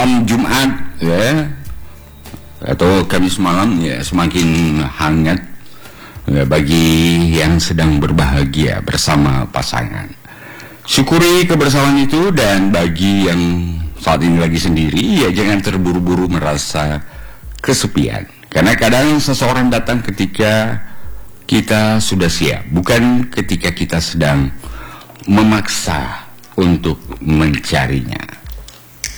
malam Jumat ya, atau Kamis malam ya, semakin hangat ya, bagi yang sedang berbahagia bersama pasangan. Syukuri kebersamaan itu, dan bagi yang saat ini lagi sendiri ya, jangan terburu-buru merasa kesepian, karena kadang seseorang datang ketika kita sudah siap, bukan ketika kita sedang memaksa untuk mencarinya.